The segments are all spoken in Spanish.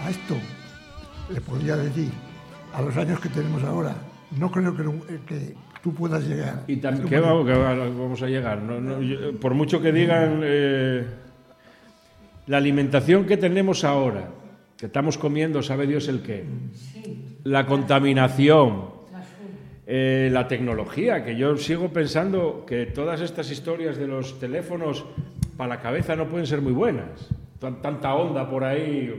a esto le podría decir, a los años que tenemos ahora, no creo que tú puedas llegar. ¿Y qué vamos a llegar? Por mucho que digan, la alimentación que tenemos ahora, que estamos comiendo, sabe Dios el qué, la contaminación, la tecnología, que yo sigo pensando que todas estas historias de los teléfonos para la cabeza no pueden ser muy buenas. Tanta onda por ahí.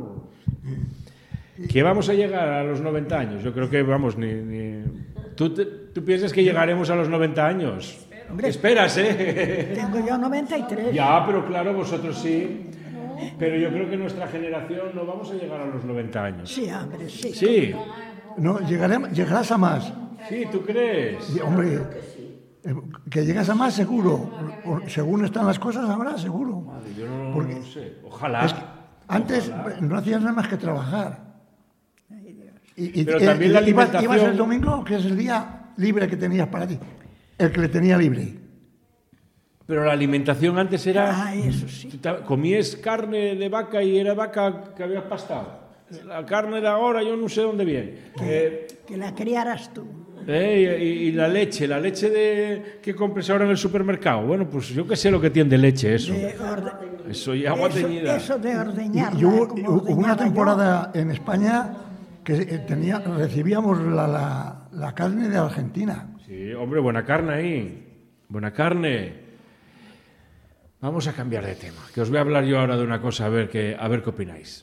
¿Que vamos a llegar a los 90 años? Yo creo que, vamos, ¿Tú piensas que llegaremos a los 90 años? Hombre, esperas, ¿eh? Tengo yo 93. Ya, pero claro, vosotros sí. Pero yo creo que nuestra generación no vamos a llegar a los 90 años. Sí, hombre, sí. Sí. No, llegarás a más. Sí, ¿tú crees? Hombre, que llegas a más seguro. Según están las cosas ahora, seguro. Madre, yo no sé. Ojalá. Antes Ojalá. no hacías nada más que trabajar. Pero también la alimentación... Ibas el domingo, que es el día libre que tenías para ti. El que le tenía libre. Pero la alimentación antes era... Ah, eso sí. Comías carne de vaca y era vaca que habías pastado. La carne de ahora yo no sé dónde viene. Que la criaras tú. Y la leche que compres ahora en el supermercado. Bueno, pues yo qué sé lo que tiene de leche eso. Eso y agua teñida. Eso de ordeñar. Y hubo una temporada en España que recibíamos la carne de Argentina. Sí, hombre, buena carne ahí. Buena carne. Vamos a cambiar de tema, que os voy a hablar yo ahora de una cosa, a ver qué opináis.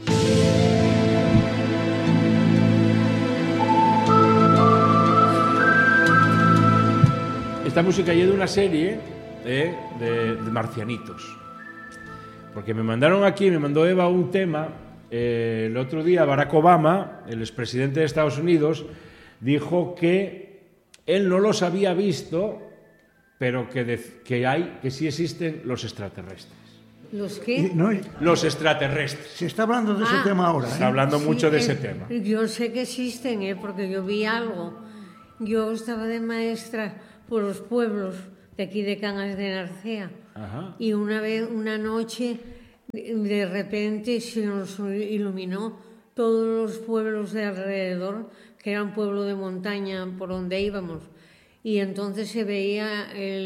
Esta música es de una serie de marcianitos. Porque me mandó Eva un tema. El otro día Barack Obama, el expresidente de Estados Unidos, dijo que él no los había visto, pero que sí existen los extraterrestres. ¿Los qué? Los extraterrestres. Se está hablando de ese tema ahora. Se está hablando mucho de ese tema. Yo sé que existen, porque yo vi algo. Yo estaba de maestra por los pueblos de aquí de Cangas de Narcea. Ajá. Y una noche, de repente se nos iluminó todos los pueblos de alrededor, que era un pueblo de montaña por donde íbamos. Y entonces se veía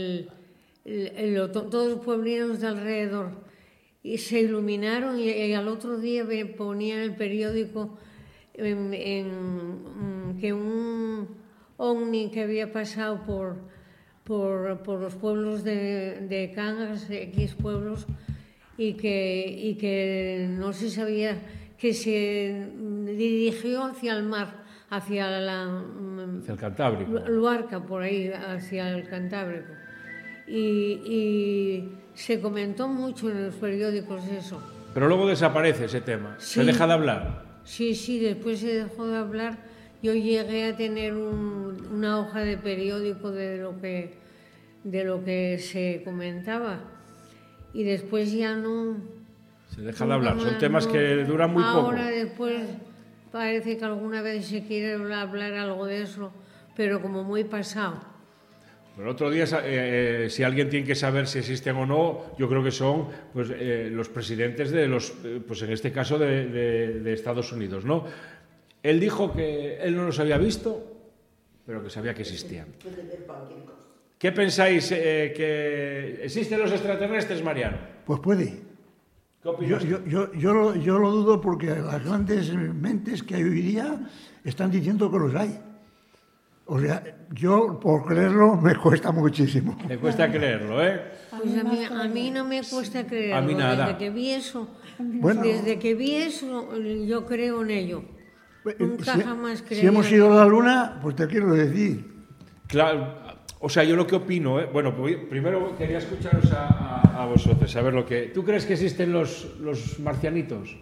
todos los pueblinos de alrededor. Y se iluminaron y al otro día ponían el periódico que un ovni que había pasado por los pueblos de Cangas, X pueblos, y que no se sabía, que se dirigió hacia el mar, hacia el Cantábrico. Luarca, por ahí, hacia el Cantábrico. Y se comentó mucho en los periódicos eso. Pero luego desaparece ese tema. Sí. ¿Se deja de hablar? Sí, después se dejó de hablar. Yo llegué a tener una hoja de periódico de lo que se comentaba. Y después ya no... Se deja de hablar. Son temas que duran muy poco. Ahora después parece que alguna vez se quiere hablar algo de eso, pero como muy pasado. El otro día, si alguien tiene que saber si existen o no, yo creo que son los presidentes de pues en este caso de Estados Unidos, ¿no? Él dijo que él no los había visto, pero que sabía que existían. ¿Qué pensáis? ¿Que existen los extraterrestres, Mariano? Pues puede. ¿Qué opinas? Yo lo dudo porque las grandes mentes que hay hoy día están diciendo que los hay. O sea, yo por creerlo me cuesta muchísimo. Me cuesta creerlo, ¿eh? Pues a mí no me cuesta creerlo. A mí nada. Desde que vi eso, yo creo en ello. Nunca jamás creí. Si hemos ido a la luna, pues te quiero decir. Claro, o sea, yo lo que opino, bueno, primero quería escucharos a vosotros, a ver lo que... ¿Tú crees que existen los marcianitos?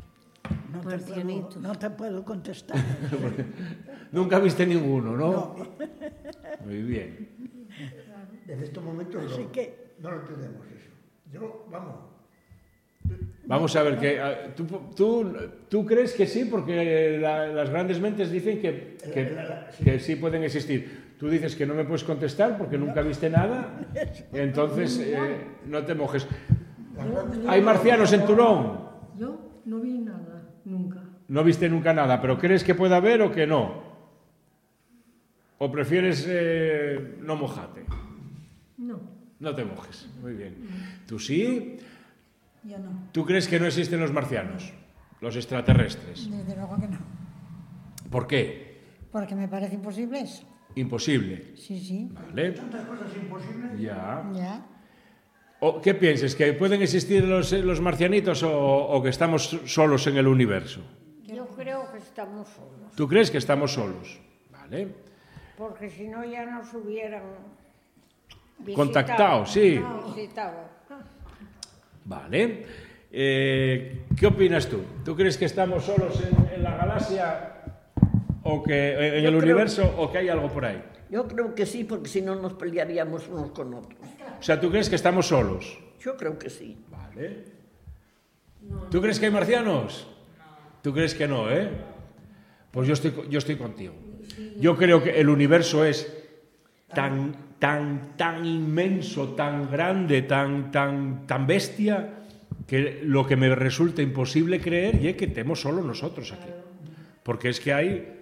No te puedo contestar. Nunca viste ninguno, ¿no? No. Muy bien. En estos momentos no lo entendemos eso. Vamos a ver, ¿tú crees que sí? Porque las grandes mentes dicen que sí pueden existir. Tú dices que no me puedes contestar porque nunca viste nada, entonces no te mojes. ¿Hay marcianos en Turón? Yo no vi nada. Nunca. No viste nunca nada, pero ¿crees que puede haber o que no? ¿O prefieres no mojarte? No. No te mojes, muy bien. ¿Tú sí? Yo no, ¿Tú crees que no existen los marcianos? Los extraterrestres. desde luego que no. ¿Por qué? Porque me parece imposible eso. Imposible. Sí, sí. ¿Vale? Tantas cosas imposibles. Ya. Ya. ¿O qué piensas? ¿Que pueden existir los marcianitos o que estamos solos en el universo? Yo creo que estamos solos, ¿Tú crees que estamos solos? Vale. porque si no ya nos hubieran visitado. Contactado, sí. Visitado. Vale. ¿Qué opinas tú? ¿Tú crees que estamos solos en la galaxia o que en Yo el creo- universo o que hay algo por ahí? Yo creo que sí, porque si no nos pelearíamos unos con otros. O sea, ¿tú crees que estamos solos? Yo creo que sí. Vale. ¿Tú crees que hay marcianos? ¿Tú crees que no, eh? Pues yo estoy contigo. Yo creo que el universo es tan inmenso, tan grande, tan bestia, que lo que me resulta imposible creer es que estemos solo nosotros aquí. Porque es que hay...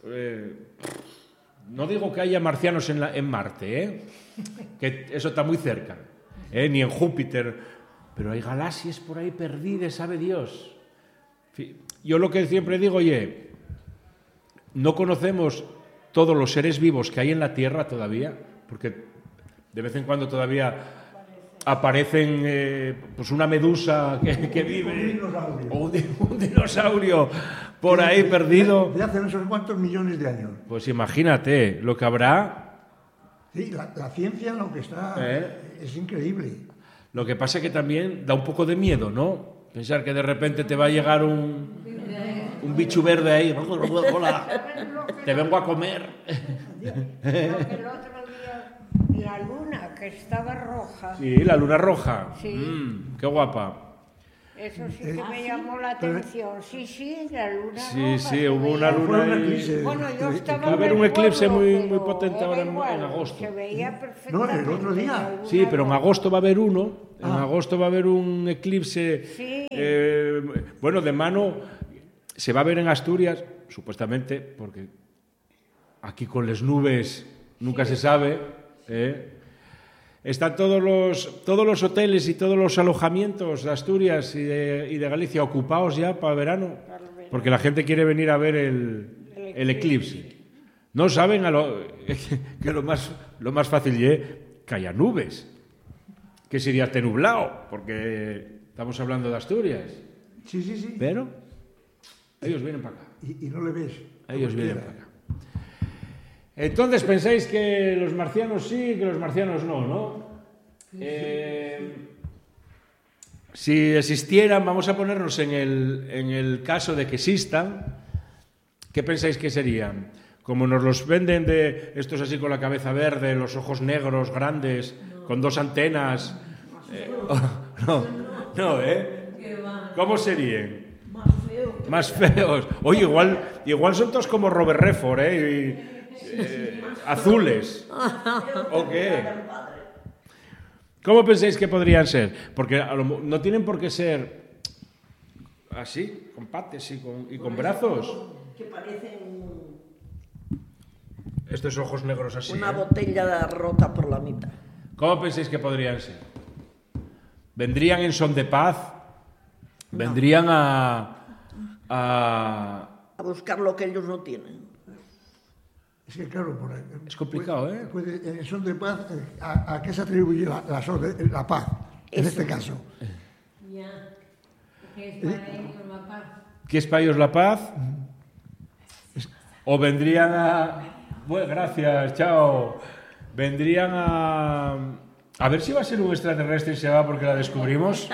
no digo que haya marcianos en Marte, que eso está muy cerca, ni en Júpiter, pero hay galaxias por ahí perdidas, sabe Dios. Yo lo que siempre digo, oye, no conocemos todos los seres vivos que hay en la Tierra todavía, porque de vez en cuando todavía aparecen pues una medusa que vive, o un dinosaurio por ahí perdido. De hace no sé cuántos millones de años. Pues imagínate lo que habrá. Sí, la ciencia en lo que está es increíble. Lo que pasa es que también da un poco de miedo, ¿no? Pensar que de repente te va a llegar un bicho verde ahí. Hola, te vengo a comer. El otro día, la luna, que estaba roja, Sí, la luna roja. Sí. Qué guapa. eso sí que me llamó la atención. Sí, la luna Sí, roja. sí, se hubo una veía. Fue un luna eclipse. ahí. Bueno, yo estaba Va a haber en un el eclipse pueblo, muy pero potente era ahora en igual, agosto. Se veía perfectamente. No, el otro día. la luna Sí, pero en roja. agosto va a haber uno. En agosto va a haber un eclipse. Sí. Bueno, de mano se va a ver en Asturias, supuestamente, porque aquí con las nubes nunca se sabe. Están todos los hoteles y todos los alojamientos de Asturias y de Galicia ocupados ya para verano, porque la gente quiere venir a ver el eclipse. No saben que lo más fácil es que haya nubes, que sería este nublado, porque estamos hablando de Asturias. Sí, sí, sí. Pero ellos vienen para acá. Y no le ves. Ellos como vienen quiera. para acá. Entonces pensáis que los marcianos sí, que los marcianos no. Si existieran, vamos a ponernos en el caso de que existan, ¿qué pensáis que serían? Como nos los venden de estos así con la cabeza verde, los ojos negros, grandes, con dos antenas. No, ¿Cómo serían? Más feos. Oye, igual son todos como Robert Redford, azules. ¿O qué? ¿Cómo pensáis que podrían ser? Porque no tienen por qué ser así, con patas y con brazos. Que parecen Estos ojos negros así. una botella rota por la mitad. ¿Cómo pensáis que podrían ser? ¿Vendrían en son de paz? ¿Vendrían a A buscar lo que ellos no tienen. Es que claro, por ahí, Es complicado, ¿eh? En son de paz, ¿a qué se atribuye la paz? En Eso. este caso. Ya. Que es para ellos la paz. ¿Qué es para ellos la paz? ¿O vendrían a... Bueno, gracias, chao. Vendrían a ver si va a ser un extraterrestre y se va porque la descubrimos.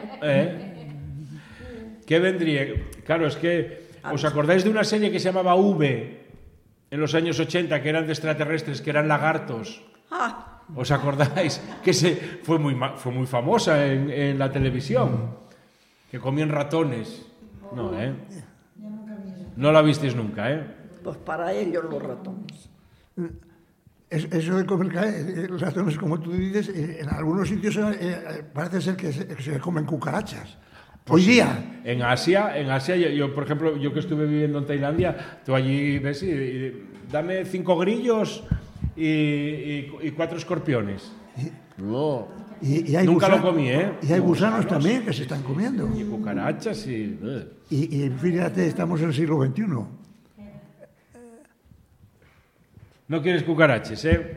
¿Qué vendría? Claro, es que... ¿Os acordáis de una serie que se llamaba V en los años 80, que eran de extraterrestres, que eran lagartos? Ah, ¿Os acordáis? Que fue muy famosa en la televisión. Que comían ratones. No, ¿eh? No la visteis nunca, ¿eh? pues para ellos los ratones. Eso de comer ratones, como tú dices, en algunos sitios parece ser que se comen cucarachas. Hoy día. En Asia, yo, por ejemplo, yo que estuve viviendo en Tailandia, tú allí ves y dame 5 grillos y 4 escorpiones. No. Y hay Nunca lo comí, ¿eh? Y hay gusanos también que se están comiendo. Y cucarachas y... Y fíjate, estamos en el siglo XXI. No quieres cucarachas, ¿eh?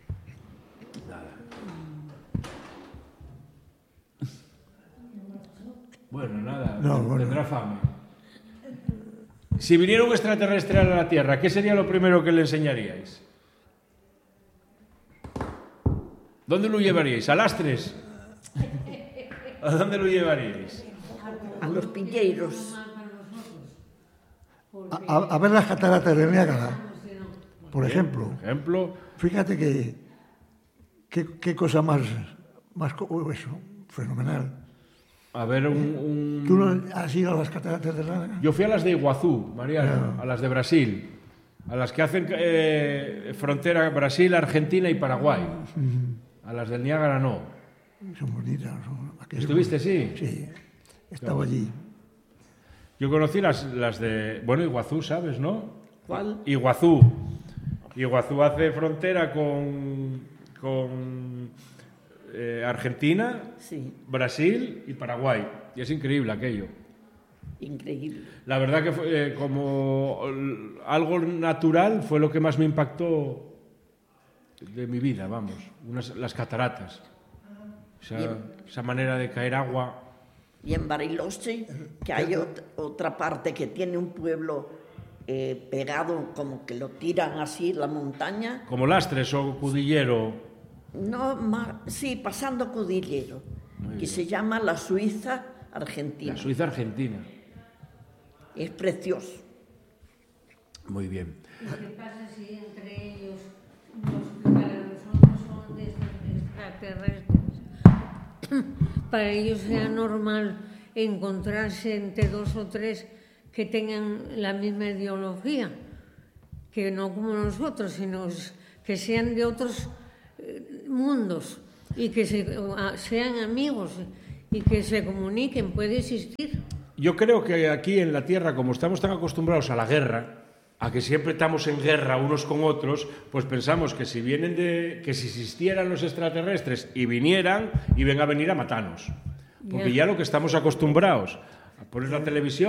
Bueno, nada, tendrá fame. Si viniera un extraterrestre a la Tierra, ¿qué sería lo primero que le enseñaríais? ¿Dónde lo llevaríais? ¿A Lastres? ¿A dónde lo llevaríais? A los pilleiros. A ver las cataratas de Niágara, por ejemplo. Por ejemplo, Fíjate qué cosa más eso, fenomenal. a ver ¿Tú no has ido a las cataratas de Niágara? Yo fui a las de Iguazú, Mariano, a las de Brasil, a las que hacen frontera Brasil, Argentina y Paraguay. A las del Niágara no. Son bonitas. ¿Estuviste, sí? Sí, estaba allí. Yo conocí las de... Bueno, Iguazú, ¿sabes, no? ¿Cuál? Iguazú. Iguazú hace frontera con Argentina, Sí, Brasil y Paraguay. Y es increíble aquello. increíble. La verdad que fue, como algo natural fue lo que más me impactó de mi vida, vamos. Las cataratas. Esa manera de caer agua. Y en Bariloche, que hay otra parte que tiene un pueblo pegado, como que lo tiran así, la montaña. Como Lastres o Cudillero. No, sí, pasando Cudillero, que se llama la Suiza Argentina. La Suiza Argentina. Es precioso. Muy bien. Lo que pasa si entre ellos, los que para nosotros son extraterrestres, para ellos sea normal encontrarse entre 2 o 3 que tengan la misma ideología, que no como nosotros, sino que sean de otros mundos y que sean amigos y que se comuniquen, puede existir. Yo creo que aquí en la Tierra, como estamos tan acostumbrados a la guerra, a que siempre estamos en guerra unos con otros, pues pensamos que si existieran los extraterrestres y vinieran, iban a venir a matarnos. Porque ya lo que estamos acostumbrados a poner la televisión